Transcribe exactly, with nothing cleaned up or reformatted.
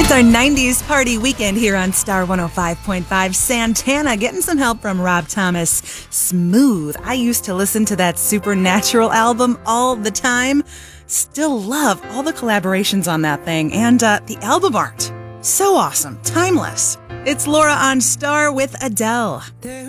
It's our nineties party weekend here on Star one oh five point five. Santana getting some help from Rob Thomas. Smooth. I used to listen to that Supernatural album all the time. Still love all the collaborations on that thing. And uh, the album art. So awesome. Timeless. It's Laura on Star with Adele.